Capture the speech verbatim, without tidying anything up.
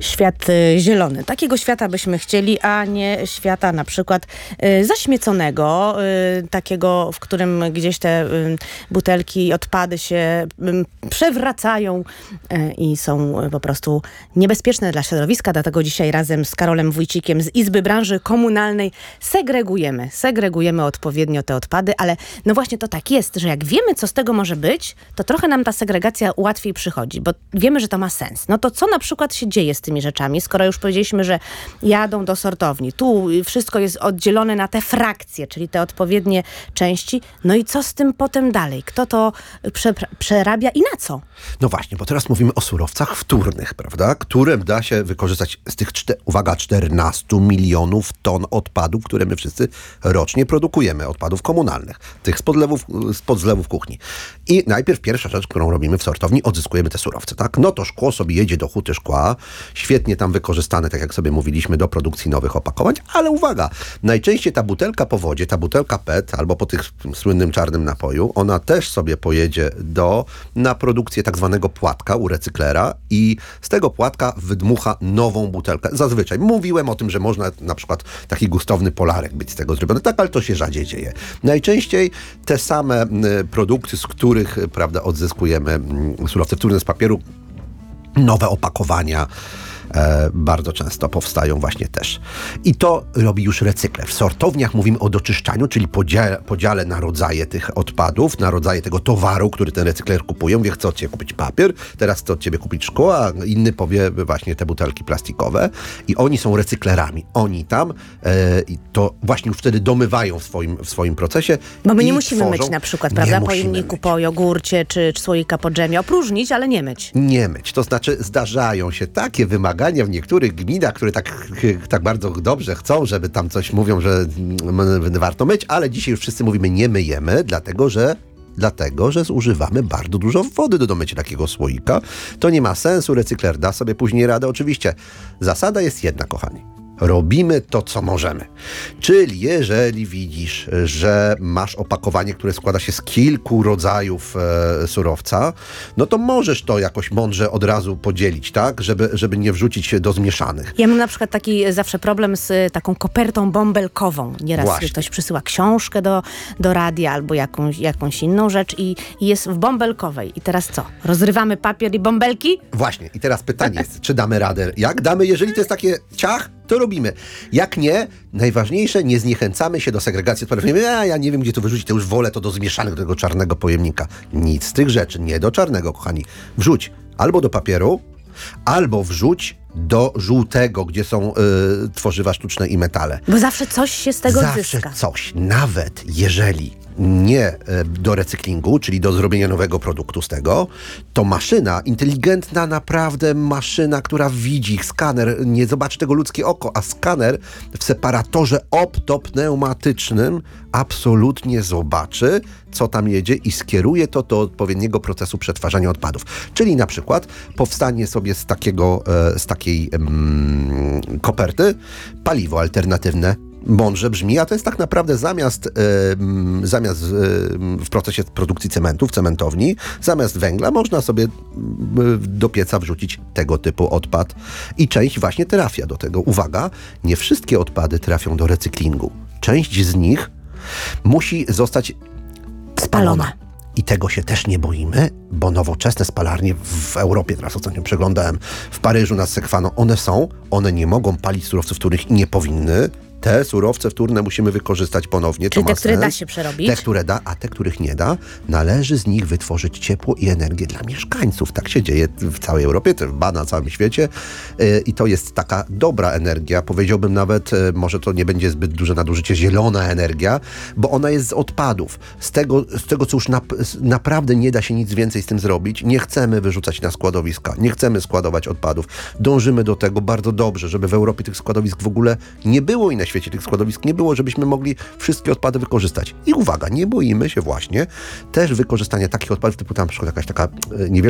Świat y, zielony. Takiego świata byśmy chcieli, a nie świata na przykład y, zaśmieconego, y, takiego, w którym gdzieś te y, butelki i odpady się y, przewracają y, i są y, po prostu niebezpieczne dla środowiska. Dlatego dzisiaj razem z Karolem Wójcikiem z Izby Branży Komunalnej segregujemy. Segregujemy odpowiednio te odpady, ale no właśnie to tak jest, że jak wiemy, co z tego może być, to trochę nam ta segregacja łatwiej przychodzi, bo wiemy, że to ma sens. No to co na przykład się dzieje z tymi rzeczami, skoro już powiedzieliśmy, że jadą do sortowni, tu wszystko jest oddzielone na te frakcje, czyli te odpowiednie części, no i co z tym potem dalej? Kto to prze, przerabia i na co? No właśnie, bo teraz mówimy o surowcach wtórnych, prawda, które da się wykorzystać z tych, czte, uwaga, czternastu milionów ton odpadów, które my wszyscy rocznie produkujemy, odpadów komunalnych, tych spod zlewów, spod zlewów kuchni. I najpierw pierwsza rzecz, którą robimy w sortowni, odzyskujemy te surowce, tak? No to szkło sobie jedzie do huty szkła, świetnie tam wykorzystane, tak jak sobie mówiliśmy, do produkcji nowych opakowań, ale uwaga, najczęściej ta butelka po wodzie, ta butelka P E T albo po tych słynnym czarnym napoju, ona też sobie pojedzie do, na produkcję tak zwanego płatka u recyklera i z tego płatka wydmucha nową butelkę. Zazwyczaj mówiłem o tym, że można na przykład taki gustowny polarek być z tego zrobiony, tak, ale to się rzadziej dzieje. Najczęściej te same y, produkty, z których, prawda, odzyskujemy y, surowce wtórne z papieru, nowe opakowania, E, bardzo często powstają właśnie też. I to robi już recykler. W sortowniach mówimy o doczyszczaniu, czyli podziale, podziale na rodzaje tych odpadów, na rodzaje tego towaru, który ten recykler kupuje. Mówię, chcę od ciebie kupić papier, teraz chcę od ciebie kupić szkło, a inny powie właśnie te butelki plastikowe. I oni są recyklerami. Oni tam e, i to właśnie już wtedy domywają w swoim, w swoim procesie. Bo my i nie musimy tworzą, myć na przykład, prawda, pojemniku po jogurcie czy, czy słoika po dżemie. Opróżnić, ale nie myć. Nie myć. To znaczy zdarzają się takie wymagania w niektórych gminach, które tak, tak bardzo dobrze chcą, żeby tam coś mówią, że warto myć, ale dzisiaj już wszyscy mówimy, nie myjemy, dlatego że Dlatego, że zużywamy bardzo dużo wody do domycia takiego słoika. To nie ma sensu, recykler da sobie później radę. Oczywiście zasada jest jedna, kochani. Robimy to, co możemy. Czyli jeżeli widzisz, że masz opakowanie, które składa się z kilku rodzajów e, surowca, no to możesz to jakoś mądrze od razu podzielić, tak? Żeby, żeby nie wrzucić się do zmieszanych. Ja mam na przykład taki zawsze problem z taką kopertą bąbelkową. Nieraz Właśnie. ktoś przysyła książkę do, do radia albo jakąś, jakąś inną rzecz i, i jest w bąbelkowej. I teraz co? Rozrywamy papier i bąbelki? Właśnie. I teraz pytanie jest, czy damy radę? Jak damy? Jeżeli to jest takie ciach, to robimy. Jak nie, najważniejsze, nie zniechęcamy się do segregacji odpadów. Nie, a ja nie wiem, gdzie to wyrzucić, to już wolę to do zmieszanego, do tego czarnego pojemnika. Nic z tych rzeczy, nie do czarnego, kochani. Wrzuć albo do papieru, albo wrzuć do żółtego, gdzie są y, tworzywa sztuczne i metale. Bo zawsze coś się z tego Zawsze odzyska. coś. Nawet jeżeli nie e, do recyklingu, czyli do zrobienia nowego produktu z tego, to maszyna, inteligentna naprawdę maszyna, która widzi, skaner, nie zobaczy tego ludzkie oko, a skaner w separatorze optopneumatycznym absolutnie zobaczy, co tam jedzie i skieruje to do odpowiedniego procesu przetwarzania odpadów. Czyli na przykład powstanie sobie z takiego, e, z takiej mm, koperty paliwo alternatywne. Mądrze brzmi, a to jest tak naprawdę zamiast, yy, zamiast yy, w procesie produkcji cementu, w cementowni, zamiast węgla można sobie yy, do pieca wrzucić tego typu odpad i część właśnie trafia do tego. Uwaga, nie wszystkie odpady trafią do recyklingu. Część z nich musi zostać spalona. I tego się też nie boimy, bo nowoczesne spalarnie w Europie, teraz ostatnio przeglądałem, w Paryżu nad Sekwaną, one są, one nie mogą palić surowców wtórnych i nie powinny. Te surowce wtórne musimy wykorzystać ponownie. Czyli to te, ma które sens. da się przerobić? Te, które da, a te, których nie da, należy z nich wytworzyć ciepło i energię dla mieszkańców. Tak się dzieje w całej Europie, ba na całym świecie. Yy, I to jest taka dobra energia. Powiedziałbym nawet, yy, może to nie będzie zbyt duże nadużycie, zielona energia, bo ona jest z odpadów. Z tego, z tego co już nap- naprawdę nie da się nic więcej z tym zrobić. Nie chcemy wyrzucać na składowiska. Nie chcemy składować odpadów. Dążymy do tego bardzo dobrze, żeby w Europie tych składowisk w ogóle nie było i na świecie tych składowisk nie było, żebyśmy mogli wszystkie odpady wykorzystać. I uwaga, nie boimy się właśnie też wykorzystania takich odpadów, typu tam na przykład jakaś taka niewielka